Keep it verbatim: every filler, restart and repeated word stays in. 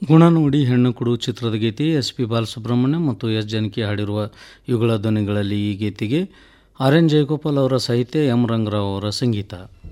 ಗುಣ ನೋಡಿ ಹೆಣ್ಣು ಕೊಡು ಚಿತ್ರದ ಗೀತೆ ಎಸ್ ಪಿ ಬಾಲಸುಬ್ರಹ್ಮಣ್ಯ ಮತ್ತು ಎಸ್ ಜಾನಕಿ ಹಾಡಿರುವ ಇವುಗಳ ಧ್ವನಿಗಳಲ್ಲಿ ಈ ಗೀತೆಗೆ ಆರ್ ಎನ್ ಜಯಗೋಪಾಲ್ ಅವರ ಸಾಹಿತ್ಯ ಎಂ ರಂಗರಾವ್ ಅವರ ಸಂಗೀತ.